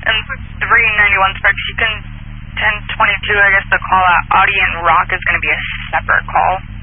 And 391 Sparks, you can 1022, I guess the call out Audi and Rock is going to be a separate call.